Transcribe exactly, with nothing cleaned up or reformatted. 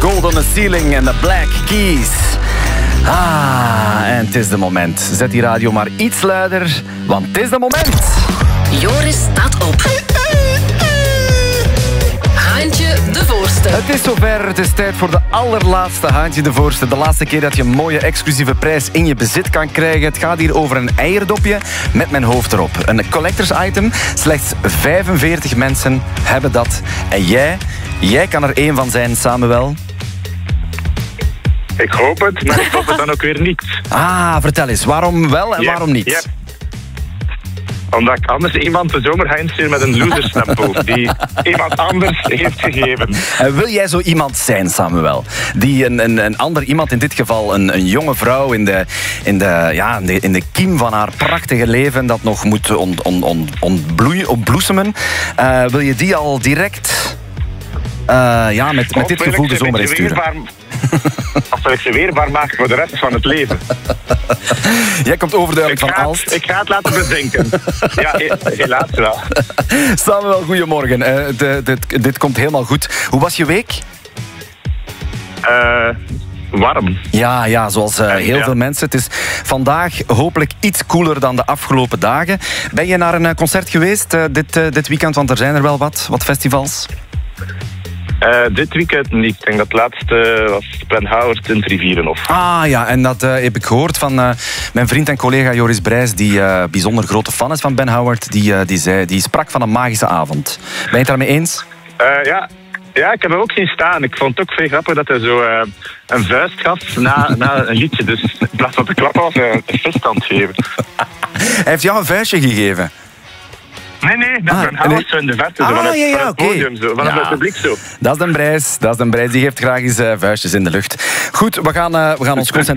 Gold on the Ceiling en de Black Keys. Ah, en het is de moment. Zet die radio maar iets luider, want het is de moment. Joris staat op. Haantje de Voorste. Het is zover. Het is tijd voor de allerlaatste Haantje de Voorste. De laatste keer dat je een mooie exclusieve prijs in je bezit kan krijgen. Het gaat hier over een eierdopje met mijn hoofd erop. Een collectors item. Slechts vijfenveertig mensen hebben dat. En jij, jij kan er één van zijn, Samuel. Ik hoop het, maar ik hoop het dan ook weer niet. Ah, vertel eens. Waarom wel en Yep, waarom niet? yep. Omdat ik anders iemand de zomer ga insturen met een loserstempel die iemand anders heeft gegeven. En wil jij zo iemand zijn, Samuel? Die een, een, een ander iemand, in dit geval een, een jonge vrouw in de, in, de, ja, in, de, in de kiem van haar prachtige leven dat nog moet on, on, on, ontbloeien, ontbloesemen. Uh, wil je die al direct uh, ja, met, met dit gevoel de zomer insturen? Of wil ik ze weerbaar maken voor de rest van het leven? Jij komt overduidelijk ik van ga, Aalst. Ik ga het laten bezinken. Ja, helaas wel. Samuel, goedemorgen. Uh, de, de, dit komt helemaal goed. Hoe was je week? Uh, warm. Ja, ja, zoals uh, heel ja. veel mensen. Het is vandaag hopelijk iets koeler dan de afgelopen dagen. Ben je naar een uh, concert geweest uh, dit, uh, dit weekend? Want er zijn er wel wat, wat festivals. Uh, dit weekend niet. Ik denk dat het laatste was Ben Howard in Rivierenhof. Ah ja, en dat uh, heb ik gehoord van uh, mijn vriend en collega Joris Brijs, die uh, bijzonder grote fan is van Ben Howard. Die, uh, die, zei, die sprak van een magische avond. Ben je het daarmee eens? Uh, ja. ja, ik heb hem ook zien staan. Ik vond het ook veel grappig dat hij zo uh, een vuist gaf na, na een liedje. Dus in plaats van te klappen was hij een fiststand geven. Hij heeft jou een vuistje gegeven? Nee, nee, dat ah, Ben Howard nee. zo in de verte, ah, zo, van het, ja, ja, van het okay. podium, zo, van ja. het publiek zo. Dat is de Brijs, dat is de Brijs. Die geeft graag eens uh, vuistjes in de lucht. Goed, we gaan, uh, we gaan ons concentreren.